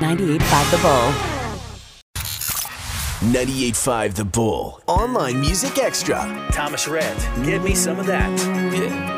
98.5 The Bull. 98.5 The Bull. Online Music Extra. Thomas Rhett, give me some of that. Yeah.